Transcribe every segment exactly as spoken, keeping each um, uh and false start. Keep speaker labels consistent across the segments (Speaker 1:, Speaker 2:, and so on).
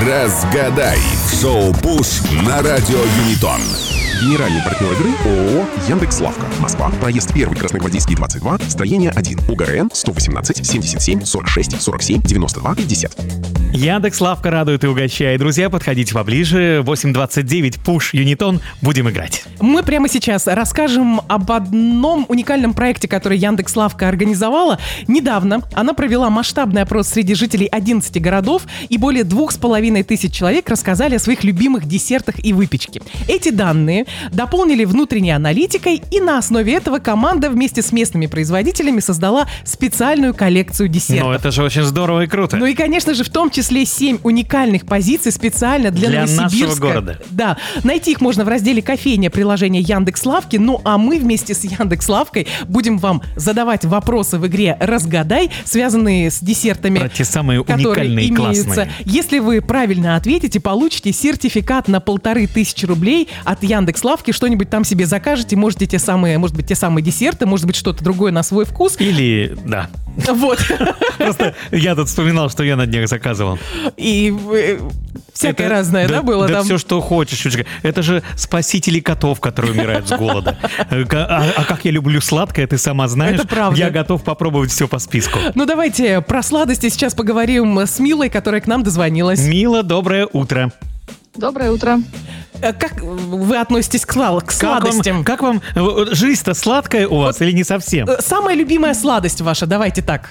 Speaker 1: Разгадай. Шоу «Пуш» на радио Юнитон.
Speaker 2: Генеральный партнер игры ООО «Яндекс.Лавка». Москва. Проезд первый, Красногвардейский, двадцать два, строение один. УГРН сто восемнадцать семьдесят семь сорок шесть сорок семь девяносто два пятьдесят.
Speaker 3: Яндекс.Лавка радует и угощает. Друзья, подходите поближе. восемь двадцать девять, Пуш, Юнитон. Будем играть.
Speaker 4: Мы прямо сейчас расскажем об одном уникальном проекте, который Яндекс.Лавка организовала. Недавно она провела масштабный опрос среди жителей одиннадцати городов, и более двух с половиной тысяч человек рассказали о своих любимых десертах и выпечке. Эти данные дополнили внутренней аналитикой, и на основе этого команда вместе с местными производителями создала специальную коллекцию десертов.
Speaker 3: Ну, это же очень здорово и круто.
Speaker 4: Ну и, конечно же, в том числе семь уникальных позиций специально для,
Speaker 3: для
Speaker 4: Новосибирска.
Speaker 3: нашего города.
Speaker 4: Да, найти их можно в разделе «Кофейня» приложения Яндекс.Лавки. Ну а мы вместе с Яндекс.Лавкой будем вам задавать вопросы в игре «Разгадай», связанные с десертами,
Speaker 3: про те самые
Speaker 4: которые
Speaker 3: уникальные и
Speaker 4: имеются.
Speaker 3: классные.
Speaker 4: Если вы правильно ответите, получите сертификат на полторы тысячи рублей от Яндекс.Лавки. Что-нибудь там себе закажете, можете те самые, может быть, те самые десерты, может быть, что-то другое на свой вкус.
Speaker 3: Или, да.
Speaker 4: Вот.
Speaker 3: Просто я тут вспоминал, что я на днях заказывал.
Speaker 4: И э, всякое
Speaker 3: Это,
Speaker 4: разное, да,
Speaker 3: да,
Speaker 4: было
Speaker 3: да
Speaker 4: там?
Speaker 3: все, что хочешь, Чучка. Это же спасители котов, которые умирают с голода. А, а как я люблю сладкое, ты сама знаешь.
Speaker 4: Это правда.
Speaker 3: Я готов попробовать все по списку.
Speaker 4: Ну, давайте про сладости сейчас поговорим с Милой, которая к нам дозвонилась.
Speaker 3: Мила, доброе утро.
Speaker 5: Доброе утро.
Speaker 4: Э, Как вы относитесь к, слал- к
Speaker 3: Как
Speaker 4: сладостям?
Speaker 3: вам, как вам э, жизнь-то сладкая у вас или не совсем?
Speaker 4: Э, Самая любимая сладость ваша, давайте так.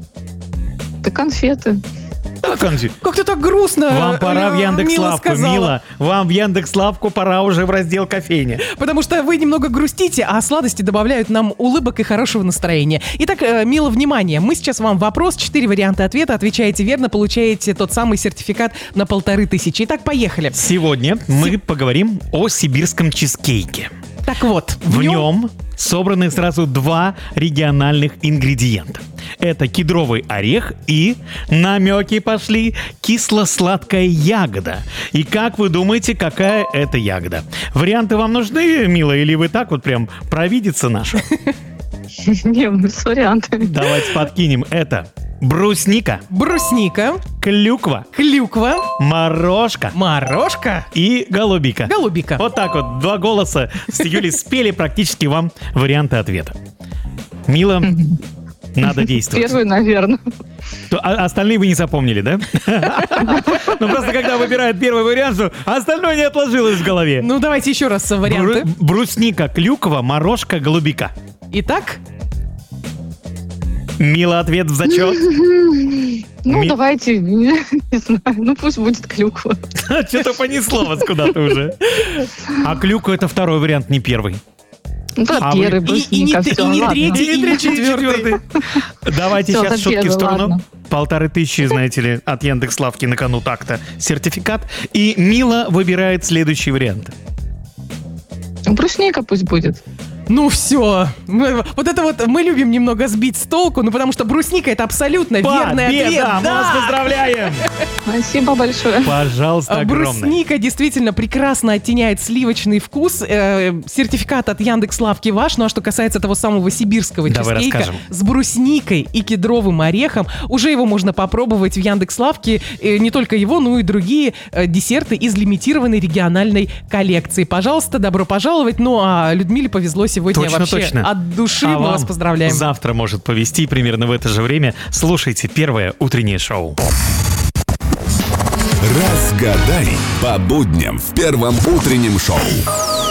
Speaker 5: Это конфеты.
Speaker 3: Так, Анжи,
Speaker 4: Как-то так грустно.
Speaker 3: вам пора в
Speaker 4: э, Мила
Speaker 3: Яндекс.Лавку,
Speaker 4: сказала.
Speaker 3: Мила. Вам в Яндекс.Лавку пора уже в раздел кофейня.
Speaker 4: Потому что вы немного грустите, а сладости добавляют нам улыбок и хорошего настроения. Итак, э, Мила, внимание. Мы сейчас вам вопрос, четыре варианта ответа. Отвечаете верно, получаете тот самый сертификат на полторы тысячи. Итак, поехали.
Speaker 3: Сегодня мы поговорим о сибирском чизкейке.
Speaker 4: Так вот,
Speaker 3: В нем собраны сразу два региональных ингредиента. Это кедровый орех и, намеки пошли, кисло-сладкая ягода. И как вы думаете, какая это ягода? Варианты вам нужны, Мила, или вы так вот прям провидица наша?
Speaker 5: Не, с вариантами.
Speaker 3: Давайте подкинем. Это брусника,
Speaker 4: Брусника,
Speaker 3: клюква,
Speaker 4: клюква,
Speaker 3: морожка
Speaker 4: морожка,
Speaker 3: и голубика.
Speaker 4: голубика.
Speaker 3: Вот так вот, два голоса с Юлей спели практически вам варианты ответа. Мила, надо действовать.
Speaker 5: Первый, наверное.
Speaker 3: То, а остальные вы не запомнили, да? Ну просто когда выбирают первый вариант, что остальное не отложилось в голове.
Speaker 4: Ну, давайте еще раз варианты.
Speaker 3: Бру- Брусника, клюква, морожка, голубика.
Speaker 4: Итак,
Speaker 3: Мила, ответ в зачет.
Speaker 5: Ну,
Speaker 3: Ми-
Speaker 5: давайте, не знаю, ну пусть будет клюква.
Speaker 3: Что-то понесло вас куда-то уже. А клюква — это второй вариант, не первый.
Speaker 5: Ну, да,
Speaker 3: А вы-
Speaker 5: первый,
Speaker 4: И- и
Speaker 5: брусника,
Speaker 4: не т-
Speaker 5: всё,
Speaker 4: и не
Speaker 5: ладно.
Speaker 4: третий, и не
Speaker 3: Третий,
Speaker 4: четвертый.
Speaker 3: Давайте
Speaker 5: Всё,
Speaker 3: сейчас
Speaker 5: за
Speaker 3: шутки в
Speaker 5: первый,
Speaker 3: сторону.
Speaker 5: ладно.
Speaker 3: Полторы тысячи, знаете ли, от Яндекс.Лавки на кону так-то сертификат. И Мила выбирает следующий вариант.
Speaker 5: Брусника пусть будет.
Speaker 4: Ну все, мы, вот это вот мы любим немного сбить с толку, ну потому что брусника это абсолютно верный ответ.
Speaker 3: Победа! Мы вас поздравляем!
Speaker 5: Спасибо большое.
Speaker 3: Пожалуйста,
Speaker 4: А
Speaker 3: огромное.
Speaker 4: Брусника действительно прекрасно оттеняет сливочный вкус. Э, сертификат от Яндекс.Лавки ваш. Ну а что касается того самого сибирского
Speaker 3: Давай
Speaker 4: чизкейка
Speaker 3: расскажем.
Speaker 4: с брусникой и кедровым орехом, уже его можно попробовать в Яндекс.Лавке. Э, не только его, но и другие э, десерты из лимитированной региональной коллекции. Пожалуйста, добро пожаловать. Ну а Людмиле повезло сегодня
Speaker 3: Точно,
Speaker 4: вообще
Speaker 3: точно.
Speaker 4: от души.
Speaker 3: А
Speaker 4: Мы
Speaker 3: вам
Speaker 4: вас поздравляем.
Speaker 3: завтра может повезти примерно в это же время. Слушайте первое утреннее шоу.
Speaker 1: Разгадай по будням в первом утреннем шоу.